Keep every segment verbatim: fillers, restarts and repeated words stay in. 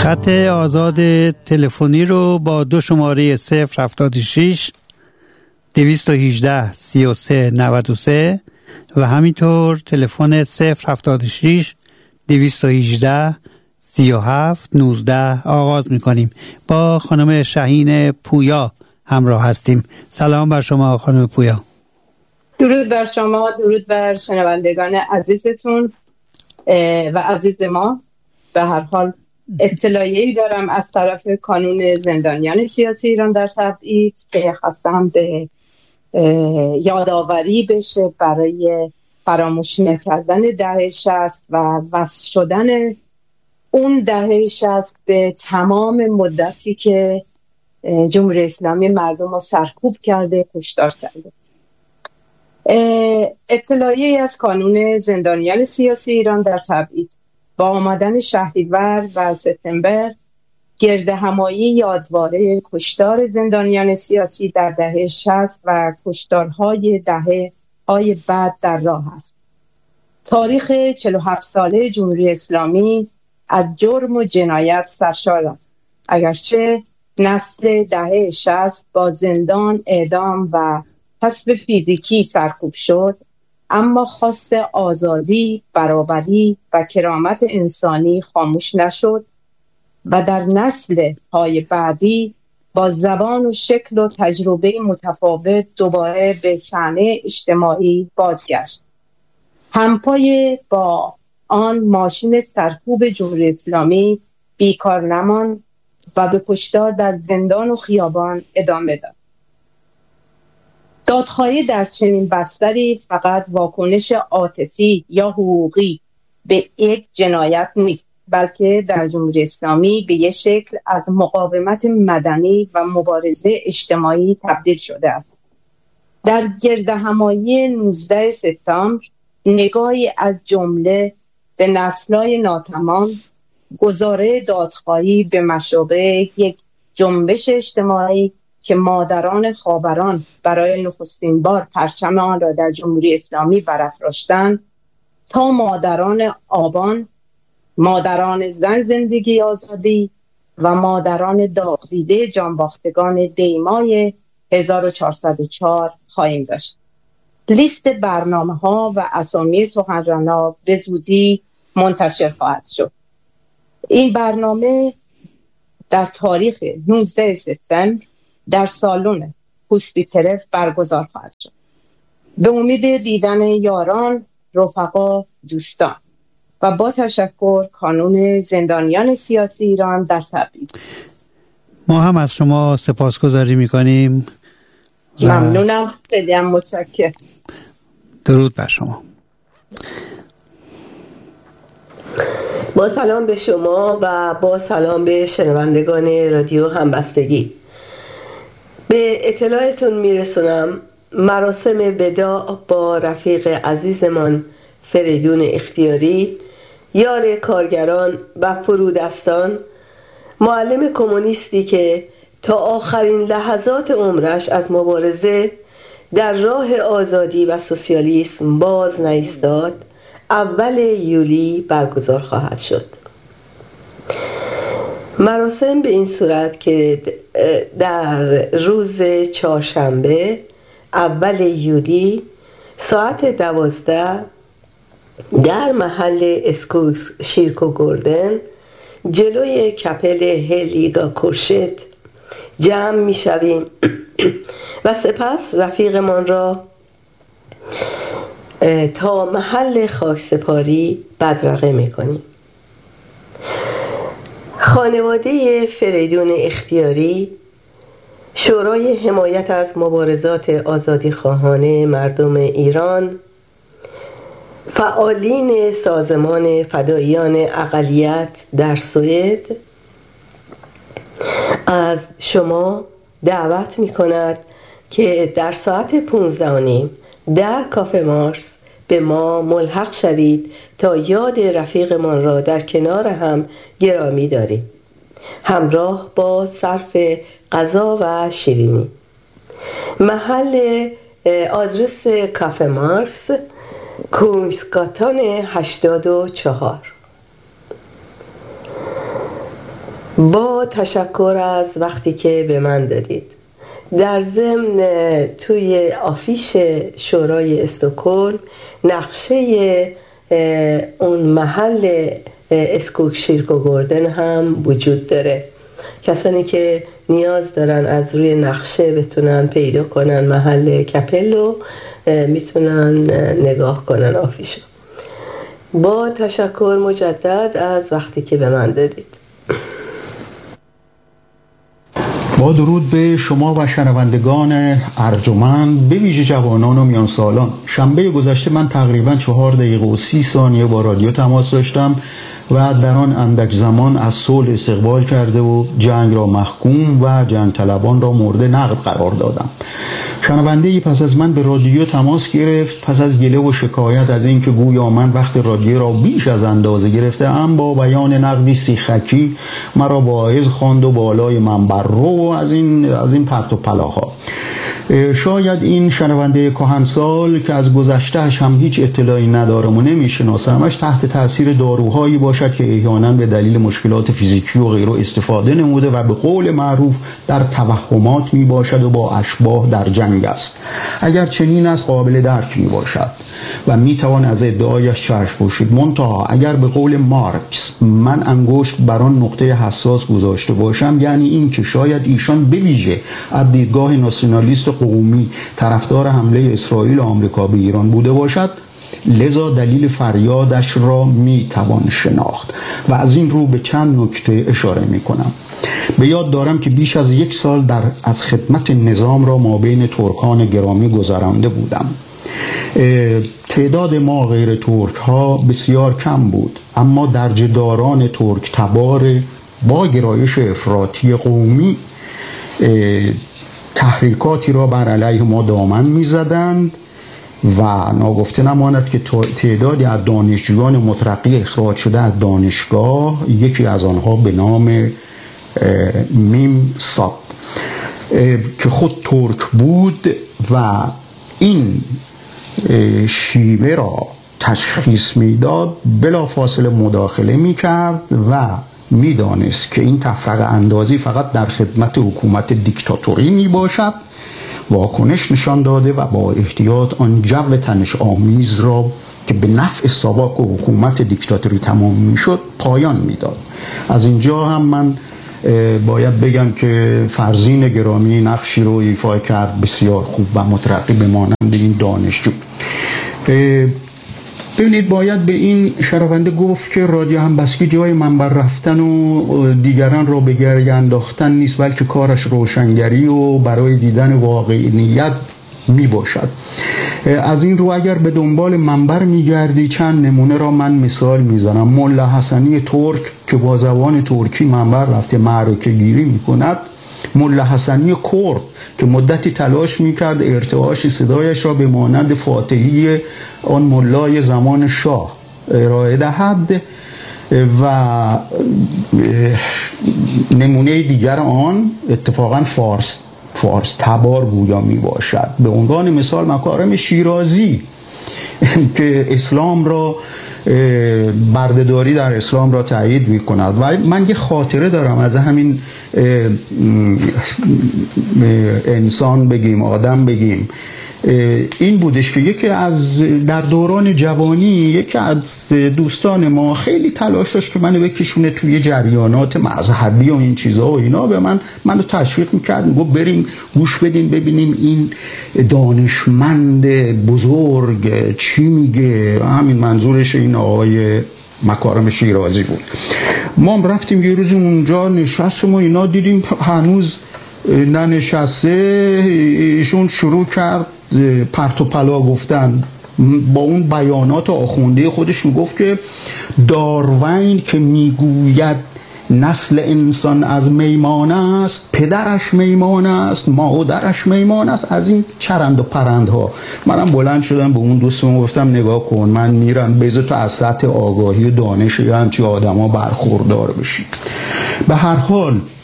خط آزاد تلفنی رو با دو شماره صفر هفتاد و شش دویست و هجده سی و سه نود و سه و همینطور تلفن صفر هفتاد و شش دویست و هجده سی و هفت نوزده آغاز میکنیم. با خانم شاهین پویا همراه هستیم. سلام بر شما خانم پویا. درود بر شما، درود بر شنوندگان عزیزتون و عزیز ما. به هر حال اطلاعیه‌ای دارم از طرف کانون زندانیان سیاسی ایران در تبعید که خواستم به یادآوری بشه برای فراموش نکردن دهه شصت و وصل شدن اون دهه شصت به تمام مدتی که جمهوری اسلامی مردم رو سرکوب کرده، کشتار کرده. اطلاعیه‌ای از کانون زندانیان سیاسی ایران در تبعید با آمدن شهریور و سپتامبر گردهمایی یادواره کشتار زندانیان سیاسی در دهه شصت و کشتارهای دهه های بعد در راه است. تاریخ چهل و هفت ساله جمهوری اسلامی از جرم و جنایت سرشار است. اگرچه نسل دهه شصت با زندان، اعدام و حذف فیزیکی سرکوب شد، اما خواست آزادی، برابری و کرامت انسانی خاموش نشد و در نسل های بعدی با زبان و شکل و تجربه متفاوت دوباره به صحنه اجتماعی بازگشت. همپای با آن ماشین سرکوب جمهوری اسلامی بیکار نماند و به کشتار در زندان و خیابان ادامه داد. دادخواهی در چنین بستری فقط واکنش عاطفی یا حقوقی به یک جنایت نیست، بلکه در جمهوری اسلامی به یک شکل از مقاومت مدنی و مبارزه اجتماعی تبدیل شده است. در گردهمایی نوزده سپتامبر نگاهی از جمله به نسل‌های ناتمام، گزاره دادخواهی به مشابه یک جنبش اجتماعی که مادران خاوران برای نخستین بار پرچم آن را در جمهوری اسلامی برافراشتند، تا مادران آبان، مادران زن زندگی آزادی و مادران داغ‌دیده جانباختگان دیمای هزار و چهارصد و چهار خواهیم داشت. لیست برنامه‌ها و اسامی سخنران‌ها به زودی منتشر خواهد شد. این برنامه در تاریخ نوزده سپتامبر در سالن هوسپیتالر برگزار خواهد شد. به امید دیدن یاران، رفقا، دوستان و با تشکر کانون زندانیان سیاسی ایران در تبعید. ما هم از شما سپاسگزاری میکنیم. و... ممنونم، خیلی هم متشکرم. درود بر شما. با سلام به شما و با سلام به شنوندگان رادیو همبستگی. به اطلاعتون میرسونم مراسم وداع با رفیق عزیزمان فریدون اختیاری، یار کارگران و فرودستان، معلم کمونیستی که تا آخرین لحظات عمرش از مبارزه در راه آزادی و سوسیالیسم باز نایستاد، اول یولی برگزار خواهد شد. مراسم به این صورت که در روز چهارشنبه اول یولی ساعت دوازده در محل اسکوس شیرکو گوردن جلوی کپل هلیگا کورشت جمع می شویم و سپس رفیقمان را تا محل خاکسپاری بدرقه می کنیم. خانواده فریدون اختیاری، شورای حمایت از مبارزات آزادیخواهان مردم ایران، فعالین سازمان فداییان اقلیت در سوئد از شما دعوت می کند که در ساعت پونزده و نیم در کافه مارس به ما ملحق شوید تا یاد رفیقمان را در کنار هم گرامی داریم، همراه با صرف غذا و شیرینی. محل آدرس کافه مارس، کونگسگاتان هشتاد و چهار. با تشکر از وقتی که به من دادید. در ضمن توی آفیش شورای استکهلم نقشه اون محل اسکوک شیرکوگوردن هم وجود داره. کسانی که نیاز دارن از روی نقشه بتونن پیدا کنن محل کپلو، میتونن نگاه کنن آفیشو. با تشکر مجدد از وقتی که به من دادید. با درود به شما و شنوندگان ارجمند، به ویژه جوانان و میان سالان. شنبه گذشته من تقریبا چهار دقیقه و سی ثانیه با رادیو تماس داشتم و در آن اندک زمان از صلح استقبال کرده و جنگ را محکوم و جنگ طلبان را مورد نقد قرار دادم. شنونده‌ای پس از من به رادیو تماس گرفت، پس از گله و شکایت از اینکه گویا من وقت رادیو را بیش از اندازه گرفته‌ام، با بیان نقدی سیخکی مرا واعظ خواند و بالای منبر رو از این از این پرت و پلاها. شاید این شنونده کهنسال که از گذشتهش هم هیچ اطلاعی ندارم و نمیشناسمش تحت تاثیر داروهایی باشد که احیانا به دلیل مشکلات فیزیکی و غیره استفاده نموده و به قول معروف در توهمات می باشد و با اشباح در جنگ است. اگر چنین است قابل درک می باشد و می توان از ادعایش چشم پوشید. منتها اگر به قول مارکس من انگشت بر آن نقطه حساس گذاشته باشم، یعنی این که شاید ایشان به ویژه از دیدگاه ناسیونالیست قومی طرفدار حمله اسرائیل و آمریکا به ایران بوده باشد، لذا دلیل فریادش را می توان شناخت و از این رو به چند نکته اشاره می کنم. به یاد دارم که بیش از یک سال در از خدمت نظام را ما بین ترکان گرامی گذرانده بودم. تعداد ما غیر ترک ها بسیار کم بود، اما درجه‌داران ترک تبار با گرایش افراطی قومی تحریکاتی را بر علیه ما دامن می زدند و ناگفته نماند که تعدادی از دانشجویان مترقی اخراج شده از دانشگاه، یکی از آنها به نام میم ساب که خود ترک بود و این شیوه را تشخیص میداد، بلا فاصله مداخله میکرد و میدانست که این تفرقه اندازی فقط در خدمت حکومت دیکتاتوری میباشد. واکنش نشان داده و با احتیاط آن جو تنش آمیز را که به نفع ساواک و حکومت دیکتاتوری تمام میشد پایان میداد. از اینجا هم من باید بگم که فرزین گرامی نقشی رو ایفا کرد بسیار خوب و مترقی به مانند این دانشجو. ببینید، باید به این شنونده گفت که رادیو همبستگی جای منبر رفتن و دیگران را به گریه انداختن نیست، بلکه کارش روشنگری و برای دیدن واقعیت می باشد. از این رو اگر به دنبال منبر می گردی، چند نمونه را من مثال می زنم. ملا حسنی ترک که با زبان ترکی منبر رفته معرکه گیری می کند، ملا حسنی کرد که مدتی تلاش می کرد ارتعاش صدایش را به مانند فاتحی آن ملای زمان شاه ارائه دهد، و نمونه دیگر آن اتفاقا فارس فارس تبار گویا می باشد. به عنوان مثال مکارم شیرازی که اسلام را بردهداری در اسلام را تایید می کند. و من یه خاطره دارم از همین انسان بگیم، آدم بگیم، این بودش که یکی از در دوران جوانی یکی از دوستان ما خیلی تلاش داشت که منو بکشونه توی جریانات مذهبی و این چیزا و اینا. به من منو تشویق میکرد، میگفت بریم گوش بدیم ببینیم این دانشمند بزرگ چی میگه. همین منظورش این آقای مکارم شیرازی بود. ما هم رفتیم یه روز اونجا نشستیم و اینا، دیدیم هنوز ننشسته، ایشون شروع کرد پرت و پلا گفتن با اون بیانات آخونده خودش. میگفت که داروین که میگوید نسل انسان از میمان است، پدرش میمان است، مادرش میمان است، از این چرند و پرندها. منم بلند شدم به اون دوستم گفتم نگاه کن، من میرم بذار تو از سطح آگاهی و دانش یا همچی آدم ها برخوردار بشی. به هر حال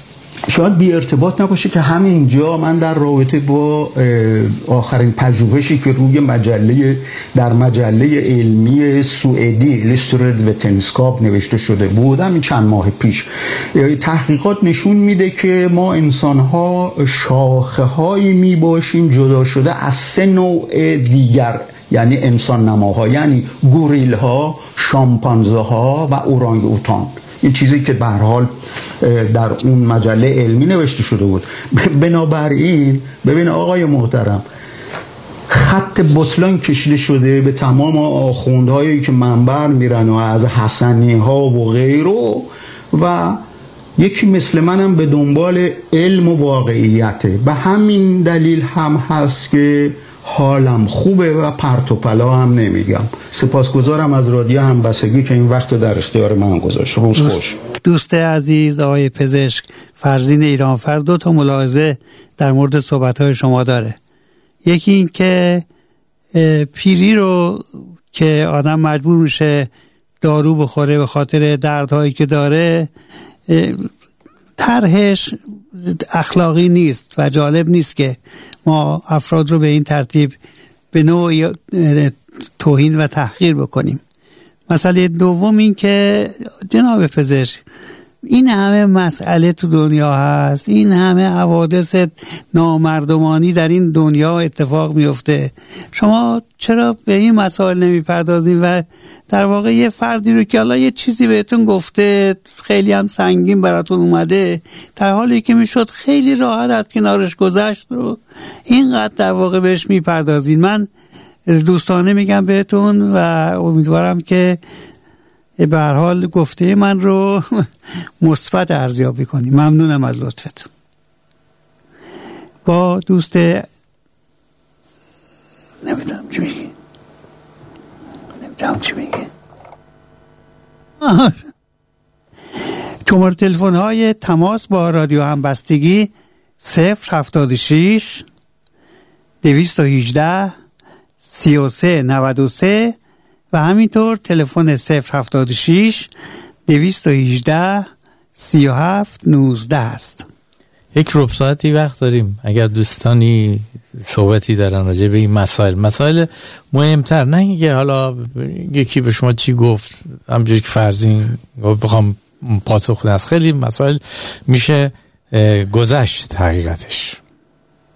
شاید بی ارتباط نباشه که همینجا من در رابطه با آخرین پژوهشی که روی مجله در مجله علمی سوئدی لیسترد وتنسکاپ نوشته شده بود همین چند ماه پیش، تحقیقات نشون میده که ما انسان‌ها شاخه هایی می باشیم جدا شده از سه نوع دیگر، یعنی انسان نماها، یعنی گوریل ها، شامپانزه ها و اورانگ اوتان. این چیزی که به هر حال در اون مجله علمی نوشته شده بود. بنابراین ببین آقای محترم، خط بطلان کشیده شده به تمام آخوندهایی که منبر میرن و از حسنی ها و غیره، و یکی مثل منم به دنبال علم و واقعیته. به همین دلیل هم هست که حالم خوبه و پرت و پلا هم نمیگم. سپاسگزارم از رادیو همبستگی که این وقت در اختیار من گذاشت. روز خوش. دوست عزیز آقای پزشک فرزین ایرانفر دو تا ملاحظه در مورد صحبت‌های شما داره. یکی این که پیری رو که آدم مجبور میشه دارو بخوره به خاطر دردهایی که داره، طرحش اخلاقی نیست و جالب نیست که ما افراد رو به این ترتیب به نوعی توهین و تحقیر بکنیم. مسئله دوم این که جناب پزشک، این همه مسئله تو دنیا هست، این همه حوادث نامردمانی در این دنیا اتفاق میفته، شما چرا به این مسائل نمیپردازید و در واقع یه فردی رو که الله یه چیزی بهتون گفته خیلی هم سنگین براتون اومده، در حالی که میشد خیلی راحت از کنارش گذشت رو اینقدر در واقع بهش میپردازید. من دوستانه میگم بهتون و امیدوارم که به هر حال گفته من رو مثبت ارزیابی کنی. ممنونم از لطفت. با دوست نمیدونم چی میگه نمیدونم چی میگه شماره تلفن های تماس با رادیو همبستگی صفر هفتاد و شش دویست و هجده سی و سه نود و سه و همینطور تلفن صفر هفتاد و شش دویست و هجده سی و هفت نوزده است. یک ربع ساعتی وقت داریم. اگر دوستانی صحبتی دارن راجع به این مسائل، مسائل مهمتر، نه اینکه حالا یکی به شما چی گفت همونجوری که فرضین بخوام پاسخ بدم، از خیلی مسائل میشه گذشت حقیقتش.